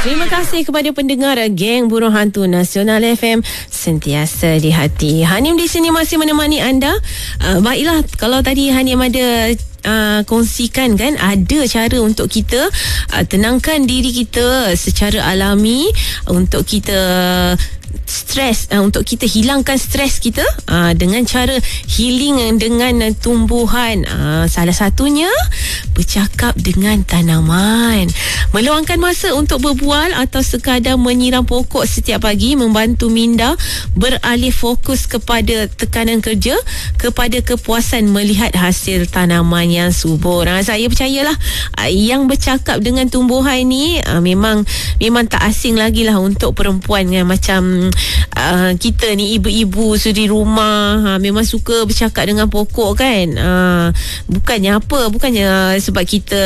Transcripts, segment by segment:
Terima kasih kepada pendengar Geng Burung Hantu Nasional FM sentiasa di hati. Hanim di sini masih menemani anda. Baiklah, kalau tadi Hanim ada kongsikan kan, ada cara untuk kita tenangkan diri kita secara alami, untuk kita stres, untuk kita hilangkan stres kita dengan cara healing dengan tumbuhan. Salah satunya bercakap dengan tanaman, meluangkan masa untuk berbual atau sekadar menyiram pokok setiap pagi membantu minda beralih fokus kepada tekanan kerja kepada kepuasan melihat hasil tanaman yang subur. Saya percayalah yang bercakap dengan tumbuhan ni memang tak asing lagi lah untuk perempuan yang macam kita ni, ibu-ibu suri rumah, memang suka bercakap dengan pokok kan. Bukannya sebab kita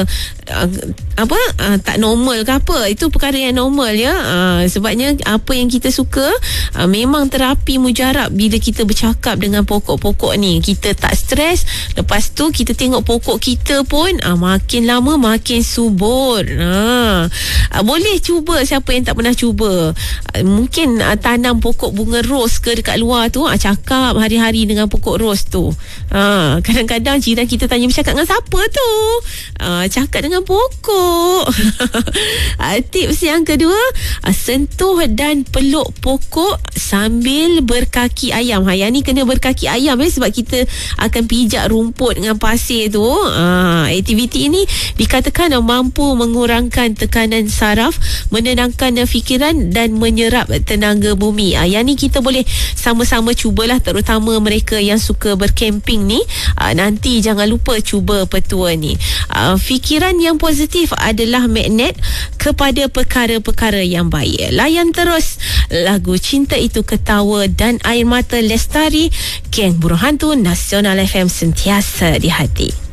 tak normal ke apa, itu perkara yang normal ya. Sebabnya apa yang kita suka memang terapi mujarab bila kita bercakap dengan pokok-pokok ni. Kita tak stres, lepas tu kita tengok pokok kita pun makin lama makin subur. Boleh cuba, siapa yang tak pernah cuba. Mungkin tanam pokok bunga ros ke dekat luar tu, cakap hari-hari dengan pokok ros tu. Kadang-kadang jiran kita tanya, bercakap dengan siapa tu? Cakap dengan pokok. Tips yang kedua, sentuh dan peluk pokok sambil berkaki ayam. Yang ni kena berkaki ayam sebab kita akan pijak rumput dengan pasir tu. Aktiviti ini dikatakan mampu mengurangkan tekanan saraf, menenangkan fikiran dan menyerap tenaga bumi. Yang ni kita boleh sama-sama cubalah, terutama mereka yang suka berkemping ni. Nanti jangan lupa cuba petua ni. Fikiran yang positif adalah magnet kepada perkara-perkara yang baik. Layan terus lagu Cinta Itu Ketawa dan Air Mata Lestari. Geng Burung Hantu Nasional FM sentiasa di hati.